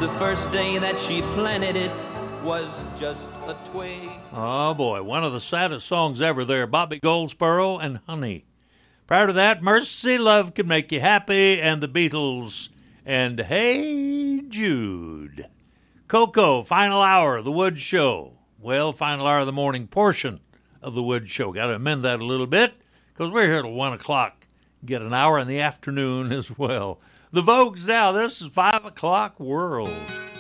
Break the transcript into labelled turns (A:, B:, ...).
A: the first day that she planted it was just a twig.
B: Oh, boy, one of the saddest songs ever there, Bobby Goldsboro and Honey. Prior to that, Mercy Love Can Make You Happy, and the Beatles, and Hey Jude. Coco, final hour of the Wood Show. Well, final hour of the morning portion of the Wood Show. Got to amend that a little bit, because we're here till 1 o'clock. Get an hour in the afternoon as well. The Vogue's now. This is 5 o'clock World.